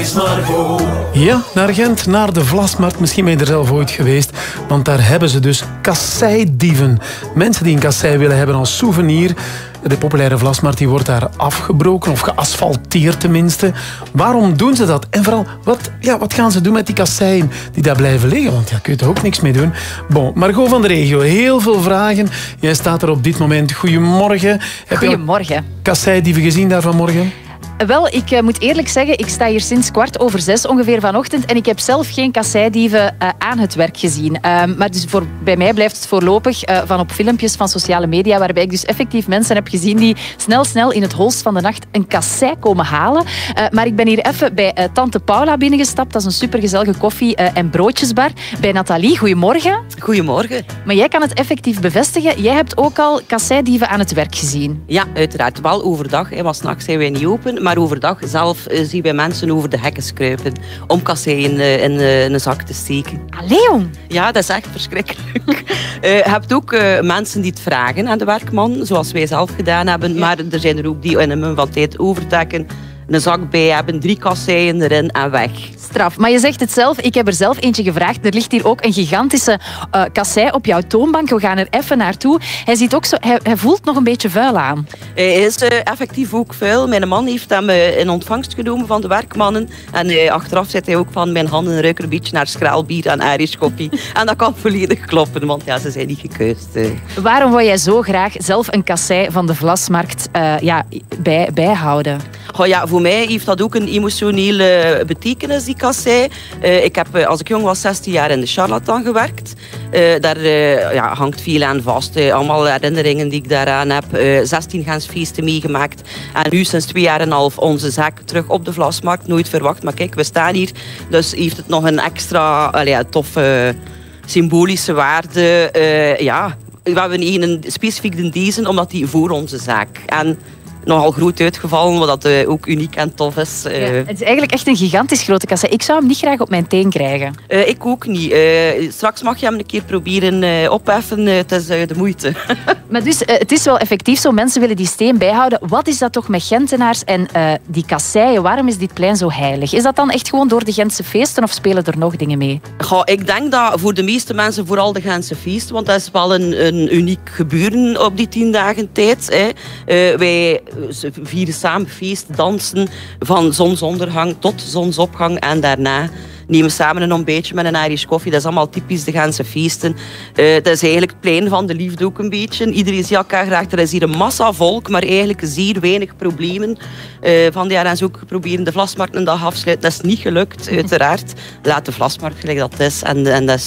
is Margot. Ja, naar Gent, naar de Vlasmarkt. Misschien ben je er zelf ooit geweest. Want daar hebben ze dus kasseidieven. Mensen die een kassei willen hebben als souvenir. De populaire Vlasmarkt die wordt daar afgebroken of geasfalteerd tenminste. Waarom doen ze dat? En vooral, wat gaan ze doen met die kasseien die daar blijven liggen? Want ja, kun je er ook niks mee doen. Bon, Margot van de regio, heel veel vragen. Jij staat er op dit moment. Goedemorgen. Goedemorgen. Heb je al kasseidieven gezien daar vanmorgen? Wel, ik moet eerlijk zeggen, ik sta hier sinds 6:15 ongeveer vanochtend en ik heb zelf geen kasseidieven aan het werk gezien. Maar dus bij mij blijft het voorlopig van op filmpjes van sociale media, waarbij ik dus effectief mensen heb gezien die snel in het holst van de nacht een kassei komen halen. Maar ik ben hier even bij Tante Paula binnengestapt. Dat is een supergezellige koffie- en broodjesbar. Bij Nathalie, goedemorgen. Goedemorgen. Maar jij kan het effectief bevestigen. Jij hebt ook al kasseidieven aan het werk gezien. Ja, uiteraard. Wel overdag, want 's nachts zijn wij niet open. Maar overdag zelf zien wij mensen over de hekken kruipen om kasseien in een zak te steken. Allee, jong. Ja, dat is echt verschrikkelijk. Je hebt ook mensen die het vragen aan de werkman, zoals wij zelf gedaan hebben. Maar er zijn er ook die in een mum van tijd overtrekken, een zak bij hebben, 3 kasseien erin en weg. Straf. Maar je zegt het zelf, ik heb er zelf eentje gevraagd. Er ligt hier ook een gigantische kassei op jouw toonbank. We gaan er even naartoe. Hij ziet ook zo, hij voelt nog een beetje vuil aan. Hij is effectief ook vuil. Mijn man heeft hem in ontvangst genomen van de werkmannen. En achteraf zegt hij ook van mijn handen ruiken een beetje naar schraalbier en Irish koffie. En dat kan volledig kloppen, want ja, ze zijn niet gekuist. Waarom wil jij zo graag zelf een kassei van de Vlasmarkt bijhouden? Oh ja, voor mij heeft dat ook een emotionele betekenis, die kassei. Ik heb, als ik jong was, 16 jaar in de Charlatan gewerkt. Daar hangt veel aan vast. Allemaal herinneringen die ik daaraan heb. 16 feesten meegemaakt. En nu sinds 2,5 jaar onze zaak terug op de Vlasmarkt. Nooit verwacht, maar kijk, we staan hier. Dus heeft het nog een extra toffe symbolische waarde. We hebben een specifiek deze, omdat die voor onze zaak. En nogal groot uitgevallen, wat dat ook uniek en tof is. Ja, het is eigenlijk echt een gigantisch grote kassei. Ik zou hem niet graag op mijn teen krijgen. Ik ook niet. Straks mag je hem een keer proberen opheffen. Het is de moeite. Maar dus, het is wel effectief zo. Mensen willen die steen bijhouden. Wat is dat toch met Gentenaars en die kasseien? Waarom is dit plein zo heilig? Is dat dan echt gewoon door de Gentse feesten of spelen er nog dingen mee? Ik denk dat voor de meeste mensen vooral de Gentse feesten, want dat is wel een uniek gebeuren op die 10 dagen tijd. Wij vieren samen feest, dansen van zonsondergang tot zonsopgang en daarna nemen samen een ontbijtje met een Irish koffie. Dat is allemaal typisch de Gentse feesten. Dat is eigenlijk het plein van de liefde ook een beetje. Iedereen ziet elkaar graag. Er is hier een massa volk, maar eigenlijk zeer weinig problemen. Van die jaren ze ook proberen de Vlasmarkt een dag afsluiten. Dat is niet gelukt, uiteraard. Laat de Vlasmarkt gelijk dat is. En dat is